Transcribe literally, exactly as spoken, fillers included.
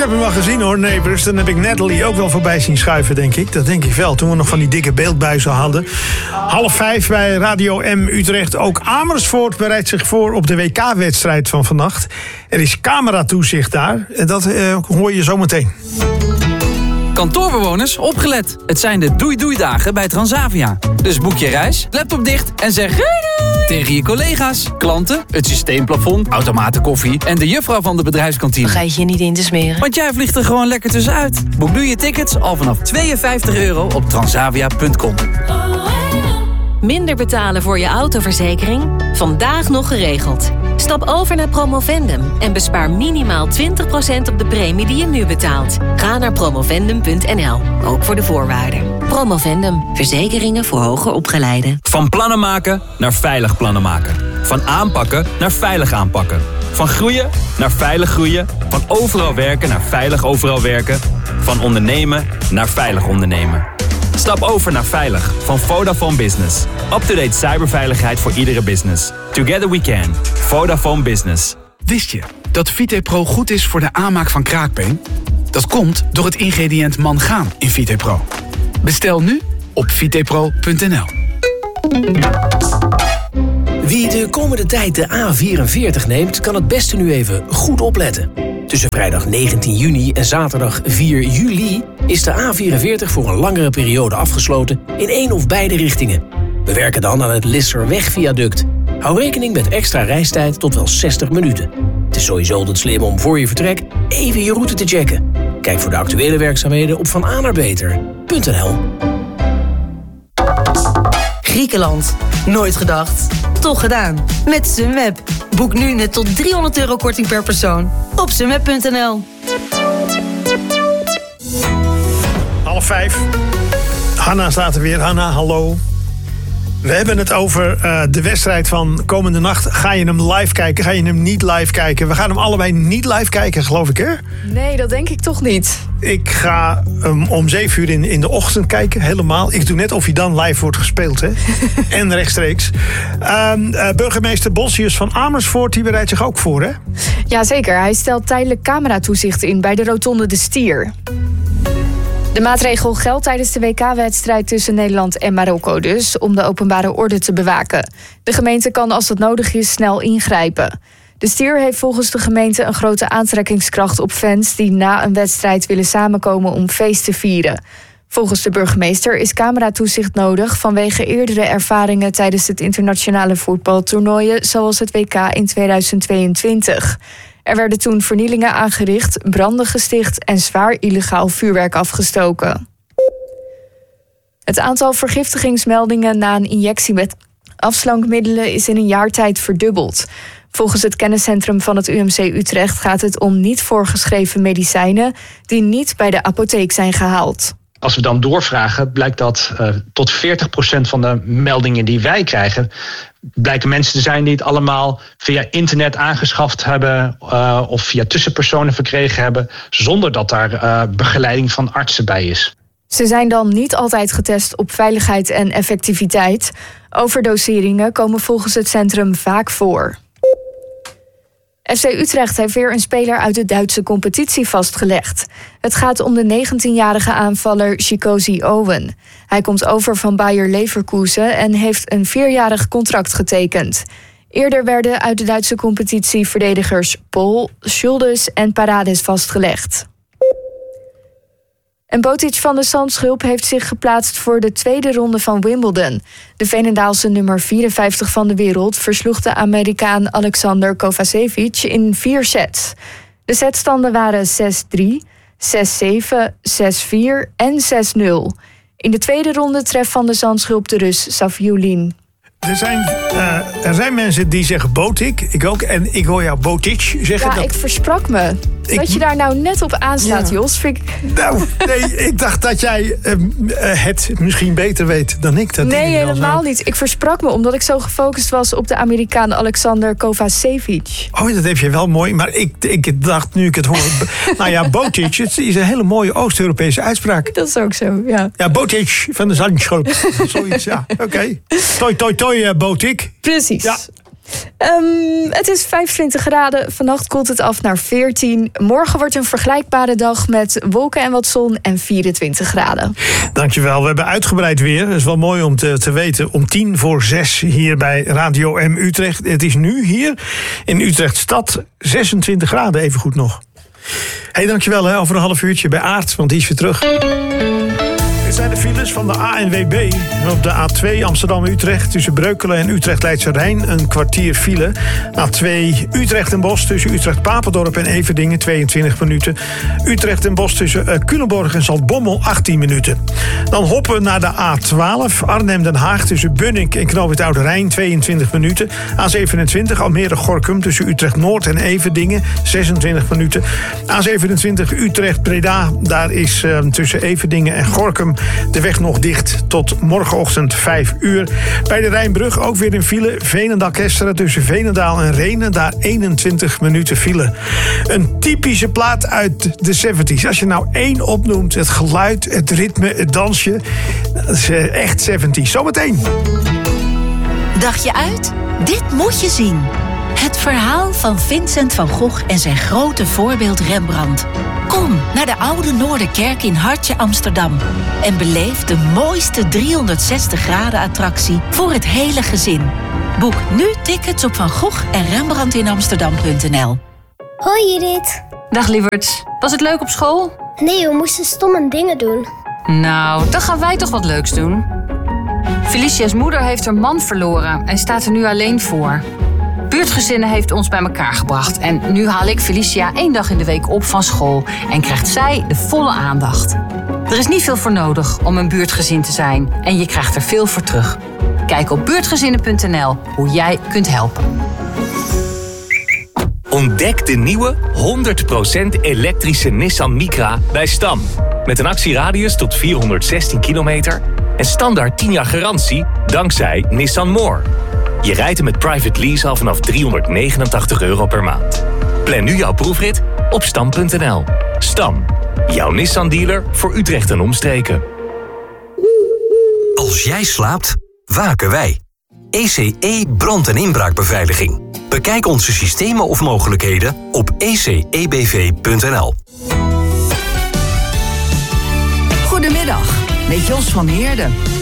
heb hem wel gezien hoor, Neighbours. Dan heb ik Natalie ook wel voorbij zien schuiven, denk ik. Dat denk ik wel, toen we nog van die dikke beeldbuizen hadden. Half vijf bij Radio M Utrecht. Ook Amersfoort bereidt zich voor op de W K-wedstrijd van vannacht. Er is cameratoezicht daar. Dat uh, hoor je zo meteen. Kantoorbewoners, opgelet. Het zijn de doei-doei-dagen bij Transavia. Dus boek je reis, laptop dicht en zeg doei doei tegen je collega's, klanten, het systeemplafond, automaten koffie en de juffrouw van de bedrijfskantine. Vergeet je niet in te smeren. Want jij vliegt er gewoon lekker tussenuit. Boek nu je tickets al vanaf tweeënvijftig euro op transavia punt com. Minder betalen voor je autoverzekering? Vandaag nog geregeld. Stap over naar Promovendum en bespaar minimaal twintig procent op de premie die je nu betaalt. Ga naar promovendum punt n l, ook voor de voorwaarden. Promovendum, verzekeringen voor hoger opgeleiden. Van plannen maken naar veilig plannen maken. Van aanpakken naar veilig aanpakken. Van groeien naar veilig groeien. Van overal werken naar veilig overal werken. Van ondernemen naar veilig ondernemen. Stap over naar Veilig van Vodafone Business. Up-to-date cyberveiligheid voor iedere business. Together we can. Vodafone Business. Wist je dat VitePro goed is voor de aanmaak van kraakbeen? Dat komt door het ingrediënt mangaan in VitePro. Bestel nu op vitepro punt n l. Wie de komende tijd de A vierenveertig neemt, kan het beste nu even goed opletten. Tussen vrijdag negentien juni en zaterdag vier juli is de A vierenveertig voor een langere periode afgesloten in één of beide richtingen. We werken dan aan het Lisserweg-viaduct. Hou rekening met extra reistijd tot wel zestig minuten. Het is sowieso altijd slim om voor je vertrek even je route te checken. Kijk voor de actuele werkzaamheden op van a naar beter punt n l. Griekenland. Nooit gedacht. Toch gedaan. Met Sunweb. Boek nu net tot driehonderd euro korting per persoon. Op sunweb punt n l. Half vijf. Hanna staat er weer. Hanna, hallo. We hebben het over uh, de wedstrijd van komende nacht. Ga je hem live kijken? Ga je hem niet live kijken? We gaan hem allebei niet live kijken, geloof ik, hè? Nee, dat denk ik toch niet. Ik ga um, om zeven uur in, in de ochtend kijken, helemaal. Ik doe net of hij dan live wordt gespeeld, hè? En rechtstreeks. Um, uh, burgemeester Bossius van Amersfoort, die bereidt zich ook voor, hè? Jazeker, hij stelt tijdelijk cameratoezicht in bij de rotonde De Stier. De maatregel geldt tijdens de W K-wedstrijd tussen Nederland en Marokko dus, om de openbare orde te bewaken. De gemeente kan als dat nodig is snel ingrijpen. De Stier heeft volgens de gemeente een grote aantrekkingskracht op fans die na een wedstrijd willen samenkomen om feest te vieren. Volgens de burgemeester is cameratoezicht nodig vanwege eerdere ervaringen tijdens het internationale voetbaltoernooien zoals het W K in tweeduizend tweeëntwintig. Er werden toen vernielingen aangericht, branden gesticht en zwaar illegaal vuurwerk afgestoken. Het aantal vergiftigingsmeldingen na een injectie met afslankmiddelen is in een jaar tijd verdubbeld. Volgens het kenniscentrum van het U M C Utrecht gaat het om niet voorgeschreven medicijnen die niet bij de apotheek zijn gehaald. Als we dan doorvragen, blijkt dat uh, tot veertig procent van de meldingen die wij krijgen, blijken mensen te zijn die het allemaal via internet aangeschaft hebben uh, of via tussenpersonen verkregen hebben, zonder dat daar uh, begeleiding van artsen bij is. Ze zijn dan niet altijd getest op veiligheid en effectiviteit. Overdoseringen komen volgens het centrum vaak voor. F C Utrecht heeft weer een speler uit de Duitse competitie vastgelegd. Het gaat om de negentienjarige aanvaller Chikosi Owen. Hij komt over van Bayer Leverkusen en heeft een vierjarig contract getekend. Eerder werden uit de Duitse competitie verdedigers Pol, Schuldes en Parades vastgelegd. En Botic van de Zandschulp heeft zich geplaatst voor de tweede ronde van Wimbledon. De Veenendaalse nummer vierenvijftig van de wereld versloeg de Amerikaan Alexander Kovacevic in vier sets. De setstanden waren zes drie, zes zeven, zes vier en zes nul. In de tweede ronde treft van de Zandschulp de Rus Safiullin. Er zijn, uh, er zijn mensen die zeggen Botic, ik ook, en ik hoor jou Botic zeggen. Ja, dat... ik versprak me. Ik... Dat je daar nou net op aanslaat, ja. Jos, vind ik... Nou, nee, ik dacht dat jij uh, het misschien beter weet dan ik. Dat nee, ik helemaal zo. niet. Ik versprak me omdat ik zo gefocust was op de Amerikaan Alexander Kovacevic. Oh, dat heb je wel mooi, maar ik, ik dacht nu ik het hoor... nou ja, Botic, het is een hele mooie Oost-Europese uitspraak. Dat is ook zo, ja. Ja, Botic van de Zandschulp. Zoiets, ja. Oké. Okay. Toi, toi, toi, uh, Botic. Precies. Ja. Um, het is vijfentwintig graden. Vannacht koelt het af naar veertien. Morgen wordt een vergelijkbare dag met wolken en wat zon en vierentwintig graden. Dankjewel. We hebben uitgebreid weer. Dat is wel mooi om te, te weten. Om tien voor zes hier bij Radio M Utrecht. Het is nu hier in Utrecht Stad zesentwintig graden, even goed nog. Hey, dankjewel. Hè. Over een half uurtje bij Aart, want die is weer terug. Dit zijn de files van de A N W B. Op de A twee Amsterdam-Utrecht tussen Breukelen en Utrecht-Leidse Rijn een kwartier file. A twee Utrecht en Bosch tussen Utrecht-Papendorp en Everdingen tweeëntwintig minuten. Utrecht en Bosch tussen uh, Culemborg en Zaltbommel achttien minuten. Dan hoppen naar de A twaalf Arnhem-Den Haag tussen Bunnik en Knoopend Oude Rijn tweeëntwintig minuten. A zevenentwintig Almere-Gorkum tussen Utrecht-Noord en Everdingen zesentwintig minuten. A zevenentwintig Utrecht-Breda, daar is uh, tussen Everdingen en Gorkum de weg nog dicht tot morgenochtend vijf uur. Bij de Rijnbrug ook weer een file. Veenendaal-Kesteren tussen Veenendaal en Rhenen. Daar eenentwintig minuten file. Een typische plaat uit de zeventig. Als je nou één opnoemt, het geluid, het ritme, het dansje. Dat is echt zeventig. Zometeen. Dacht je uit? Dit moet je zien. Het verhaal van Vincent van Gogh en zijn grote voorbeeld Rembrandt. Kom naar de Oude Noorderkerk in Hartje Amsterdam en beleef de mooiste driehonderdzestig graden attractie voor het hele gezin. Boek nu tickets op van Gogh en Rembrandt in Amsterdam punt n l. Hoi Judith. Dag lieverds. Was het leuk op school? Nee, we moesten stomme dingen doen. Nou, dan gaan wij toch wat leuks doen. Felicia's moeder heeft haar man verloren en staat er nu alleen voor. Buurtgezinnen heeft ons bij elkaar gebracht. En nu haal ik Felicia één dag in de week op van school. En krijgt zij de volle aandacht. Er is niet veel voor nodig om een buurtgezin te zijn. En je krijgt er veel voor terug. Kijk op buurtgezinnen punt n l hoe jij kunt helpen. Ontdek de nieuwe honderd procent elektrische Nissan Micra bij Stam. Met een actieradius tot vierhonderdzestien kilometer... en standaard tien jaar garantie dankzij Nissan More. Je rijdt hem met private lease al vanaf driehonderdnegenentachtig euro per maand. Plan nu jouw proefrit op stam punt n l. Stam, jouw Nissan-dealer voor Utrecht en omstreken. Als jij slaapt, waken wij. E C E brand- en inbraakbeveiliging. Bekijk onze systemen of mogelijkheden op e c e b v punt n l. Goedemiddag, met Jos van Heerden.